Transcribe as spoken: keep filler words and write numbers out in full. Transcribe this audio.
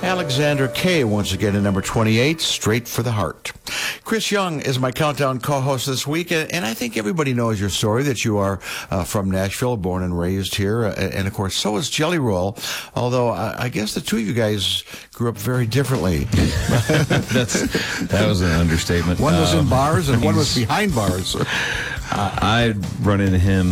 Alexander Kay once again at number twenty-eight, Straight for the Heart. Chris Young is my Countdown co-host this week, and I think everybody knows your story, that you are uh, from Nashville, born and raised here, uh, and of course so is Jelly Roll, although I, I guess the two of you guys grew up very differently. That's That was an understatement. One was um, in bars and one was behind bars. I, I'd run into him